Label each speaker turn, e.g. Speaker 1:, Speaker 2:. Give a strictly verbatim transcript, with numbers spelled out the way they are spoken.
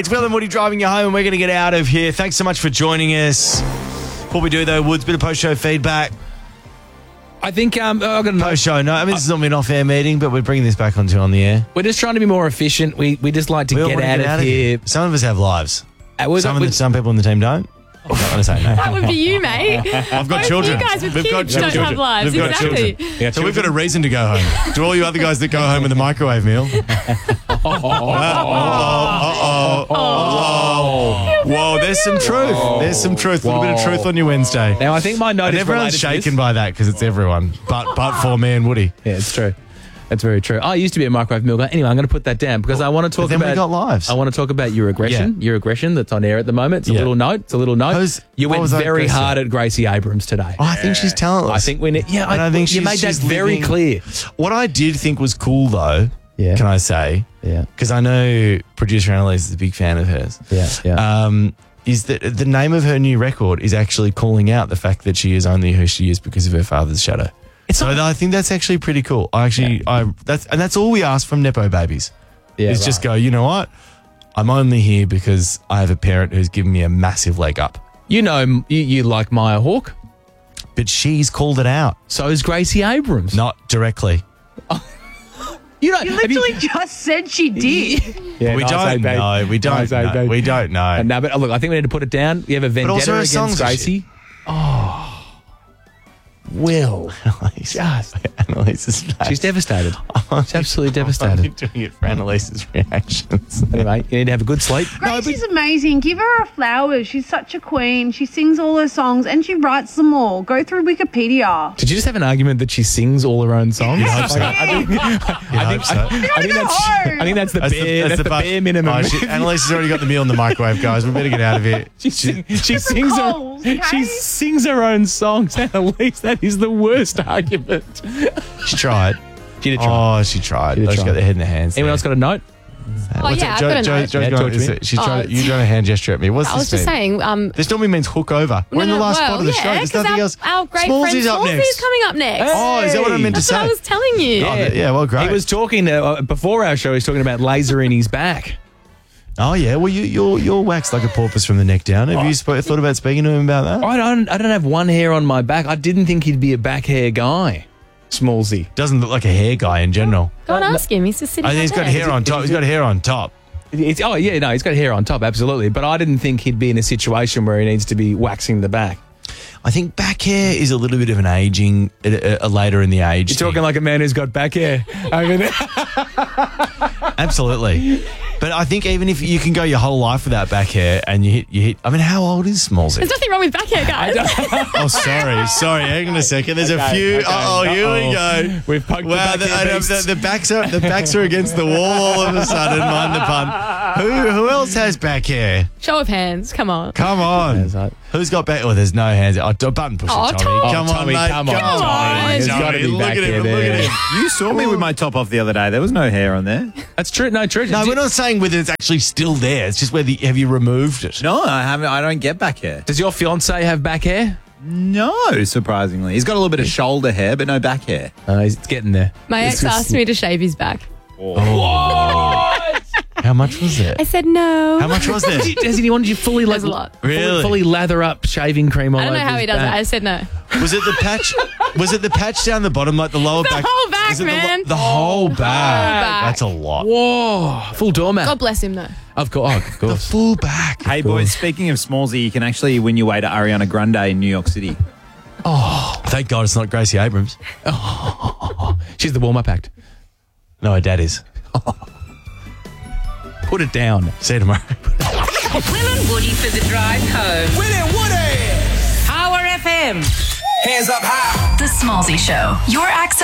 Speaker 1: It's Will and Woody driving you home, and we're going to get out of here. Thanks so much for joining us. Before we do, though, Woods, bit of post-show feedback.
Speaker 2: I think um, I've got a
Speaker 1: Post-show, no. I mean, this is not an off-air meeting, but we're bringing this back onto on the air.
Speaker 2: We're just trying to be more efficient. We we just like to
Speaker 1: We all
Speaker 2: get,
Speaker 1: wanna
Speaker 2: out,
Speaker 1: get
Speaker 2: of
Speaker 1: out of
Speaker 2: here.
Speaker 1: Some of us have lives.
Speaker 2: Uh, we're-
Speaker 1: Some, of
Speaker 2: we-
Speaker 1: the, some people in the team don't. I'm not going to say no.
Speaker 3: That would be you, mate.
Speaker 1: I've got
Speaker 3: Both
Speaker 1: children.
Speaker 3: You guys with
Speaker 1: We've got
Speaker 3: kids don't
Speaker 1: children.
Speaker 3: have lives.
Speaker 1: We've got
Speaker 3: Exactly.
Speaker 1: children.
Speaker 2: Yeah,
Speaker 1: So we've got a reason to go home. To all you other guys that go home with a microwave meal. Uh-oh, uh-oh, uh-oh. Whoa, there's some truth. There's some truth. A little bit of truth on your Wednesday.
Speaker 2: Now, I think my note
Speaker 1: And
Speaker 2: is
Speaker 1: everyone's
Speaker 2: related to this.
Speaker 1: shaken by that because it's everyone. But but for me and Woody.
Speaker 2: Yeah, it's true. That's very true. I used to be a microwave meal guy. Anyway, I'm going to put that down because I want to talk
Speaker 1: then we
Speaker 2: about.
Speaker 1: got lives.
Speaker 2: I want to talk about your aggression.
Speaker 1: Yeah.
Speaker 2: Your aggression that's on air at the moment. It's a
Speaker 1: Yeah.
Speaker 2: little note. It's a little note.
Speaker 1: Who's-
Speaker 2: you
Speaker 1: what
Speaker 2: went
Speaker 1: was that
Speaker 2: very
Speaker 1: question?
Speaker 2: hard at Gracie Abrams today.
Speaker 1: Oh, I think she's talentless.
Speaker 2: I think we need. Yeah,
Speaker 1: And I think
Speaker 2: you
Speaker 1: she's-
Speaker 2: made that
Speaker 1: she's
Speaker 2: very
Speaker 1: living-
Speaker 2: clear.
Speaker 1: What I did think was cool, though,
Speaker 2: Yeah.
Speaker 1: can I say?
Speaker 2: Yeah.
Speaker 1: Because I know producer Annalise is a big fan of hers.
Speaker 2: Yeah, yeah.
Speaker 1: Um, is that the name of her new record is actually calling out the fact that she is only who she is because of her father's shadow. So I think that's actually pretty cool. I actually, I that's and that's all we ask from Nepo babies.
Speaker 2: Yeah,
Speaker 1: is
Speaker 2: right.
Speaker 1: just go, you know what? I'm only here because I have a parent who's given me a massive leg up.
Speaker 2: You know, you, you like Maya Hawke.
Speaker 1: But she's called it out.
Speaker 2: So is Gracie Abrams.
Speaker 1: Not directly.
Speaker 2: You know,
Speaker 4: You
Speaker 2: have
Speaker 4: literally just said she did.
Speaker 2: Yeah,
Speaker 1: we
Speaker 2: nice, eh,
Speaker 1: don't
Speaker 2: babe?
Speaker 1: know. We don't
Speaker 2: Nice, eh,
Speaker 1: know.
Speaker 2: babe?
Speaker 1: We don't know.
Speaker 2: Uh, no, but uh, look, I think we need to put it down. We have a vendetta
Speaker 1: also her
Speaker 2: against
Speaker 1: songs are
Speaker 2: Gracie. Oh, Will.
Speaker 1: Annalise.
Speaker 2: Just.
Speaker 1: Annalise's face.
Speaker 2: She's devastated. She's absolutely
Speaker 1: I'm
Speaker 2: devastated.
Speaker 1: doing it for Annalise's reactions.
Speaker 2: Anyway, you need to have a good sleep.
Speaker 4: Gracie's amazing. Give her her flowers. She's such a queen. She sings all her songs and she writes them all. Go through Wikipedia.
Speaker 2: Did you just have an argument that she sings all her own songs?
Speaker 1: You'd hope so.
Speaker 2: I think,
Speaker 1: You'd
Speaker 2: I
Speaker 1: hope
Speaker 2: think,
Speaker 1: so.
Speaker 2: I, I think
Speaker 4: go
Speaker 2: that's
Speaker 4: home.
Speaker 2: I think that's the
Speaker 1: That's the-
Speaker 2: bare
Speaker 1: that's
Speaker 2: that's the,
Speaker 1: bu-
Speaker 2: bare minimum.
Speaker 1: Oh, she, Annalise has already got the meal in the microwave, guys. We better get out of here.
Speaker 2: she sing, she sings her
Speaker 4: calls, okay?
Speaker 2: she sings her own songs. Annalise, that is the worst argument.
Speaker 1: She tried.
Speaker 2: She did try.
Speaker 1: Oh, she tried.
Speaker 2: She did
Speaker 1: She's
Speaker 2: try.
Speaker 1: got the head in her hands.
Speaker 2: Anyone
Speaker 1: there.
Speaker 2: else got a note?
Speaker 3: Oh,
Speaker 1: What's
Speaker 3: yeah,
Speaker 1: it?
Speaker 3: I've
Speaker 1: Jo-
Speaker 3: got a
Speaker 1: Jo-
Speaker 3: note.
Speaker 1: Jo's
Speaker 2: Yeah,
Speaker 1: going-
Speaker 2: talk to
Speaker 1: is
Speaker 2: me.
Speaker 1: it- She's
Speaker 3: Oh,
Speaker 1: trying.
Speaker 3: it's-
Speaker 1: You're trying a hand gesture at me. What's
Speaker 3: I
Speaker 1: this
Speaker 3: was just
Speaker 1: mean?
Speaker 3: saying. Um,
Speaker 1: This normally means hook over. We're in
Speaker 3: no,
Speaker 1: the
Speaker 3: no,
Speaker 1: last
Speaker 3: well,
Speaker 1: spot of the
Speaker 3: yeah,
Speaker 1: show. There's
Speaker 3: 'cause
Speaker 1: nothing
Speaker 3: our,
Speaker 1: else.
Speaker 3: Our great
Speaker 1: Smallsy's
Speaker 3: friend
Speaker 1: up
Speaker 3: Smallsy's
Speaker 1: next.
Speaker 3: coming up next.
Speaker 1: Oh, is that what I meant to
Speaker 3: That's
Speaker 1: say?
Speaker 3: what I was telling you.
Speaker 1: Oh, yeah, well, great.
Speaker 2: He was talking uh, before our show. He was talking about laser in his back.
Speaker 1: Oh yeah. Well, you you're you're waxed like a porpoise from the neck down. Have you sp- thought about speaking to him about that?
Speaker 2: I don't. I don't have one hair on my back. I didn't think he'd be a back hair guy. Smallsy.
Speaker 1: Doesn't look like a hair guy in general.
Speaker 3: Go and ask him. He's just sitting
Speaker 1: I think he's
Speaker 3: right
Speaker 1: got
Speaker 3: there.
Speaker 1: hair on top. He's got hair on top.
Speaker 2: It's, oh yeah, no, he's got hair on top, absolutely. But I didn't think he'd be in a situation where he needs to be waxing the back.
Speaker 1: I think back hair is a little bit of an aging, a, a later in the age.
Speaker 2: You're
Speaker 1: thing.
Speaker 2: talking like a man who's got back hair. I mean,
Speaker 1: Absolutely. But I think even if you can go your whole life without back hair and you hit, you hit. I mean, how old is Smallsy?
Speaker 3: There's nothing wrong with back hair, guys.
Speaker 1: Oh, sorry, sorry. Hang on a second. There's a few.
Speaker 2: okay.
Speaker 1: Oh, here we
Speaker 2: Uh-oh.
Speaker 1: go.
Speaker 2: We've poked
Speaker 1: Wow,
Speaker 2: the
Speaker 1: the,
Speaker 2: back hair
Speaker 1: I know,
Speaker 2: beast.
Speaker 1: the, the backs are the backs are against the wall all of a sudden. Mind the pun. Who who else has back hair?
Speaker 3: Show of hands. Come on.
Speaker 1: Come on.
Speaker 2: That's right.
Speaker 1: Who's got back? Oh, there's no hands. Oh, do- button pushing,
Speaker 3: Oh,
Speaker 1: Tommy.
Speaker 3: Tommy.
Speaker 1: Come
Speaker 2: Oh,
Speaker 1: on,
Speaker 2: Tommy,
Speaker 1: mate.
Speaker 2: come on,
Speaker 3: Tommy. There's
Speaker 2: gotta be
Speaker 1: look
Speaker 2: back
Speaker 1: at
Speaker 2: hair
Speaker 1: him. Look
Speaker 2: there.
Speaker 1: at him.
Speaker 5: You saw me with my top off the other day. There was no hair on there.
Speaker 2: That's true. No, true.
Speaker 1: No,
Speaker 2: Did-
Speaker 1: we're not saying whether it's actually still there. It's just whether have you removed it.
Speaker 5: No, I haven't. I don't get back hair.
Speaker 2: Does your fiance have back hair?
Speaker 5: No, surprisingly, he's got a little bit of shoulder hair, but no back hair.
Speaker 2: Uh, he's getting there.
Speaker 3: My ex asked me to shave his back.
Speaker 1: How much was it?
Speaker 3: I said no.
Speaker 1: How much was there?
Speaker 2: Does he want you fully,
Speaker 3: There's
Speaker 2: like,
Speaker 3: a lot.
Speaker 2: fully,
Speaker 1: Really?
Speaker 2: fully lather up shaving cream all
Speaker 3: I don't know
Speaker 2: over
Speaker 3: how
Speaker 2: his
Speaker 3: he does
Speaker 2: back?
Speaker 3: it. I said no.
Speaker 1: Was it the patch? Was it the patch down the bottom, like the lower
Speaker 3: The
Speaker 1: back?
Speaker 3: whole back,
Speaker 1: Is it the lo-
Speaker 3: man.
Speaker 1: The, whole back.
Speaker 3: back.
Speaker 1: That's a lot.
Speaker 2: Whoa, full doormat.
Speaker 3: God bless him, though.
Speaker 2: Of course, oh, of
Speaker 1: The
Speaker 2: course.
Speaker 1: full back.
Speaker 5: Hey, boys, speaking of Smallsy, you can actually win your way to Ariana Grande in New York City.
Speaker 1: Thank God it's not Gracie Abrams.
Speaker 2: She's the warm-up act.
Speaker 1: No, her dad is.
Speaker 2: Put it down.
Speaker 1: See you tomorrow.
Speaker 6: Will and Woody for the drive home.
Speaker 7: Will and Woody.
Speaker 6: Power F M.
Speaker 7: Hands up high.
Speaker 8: The Smallsy Show. Your access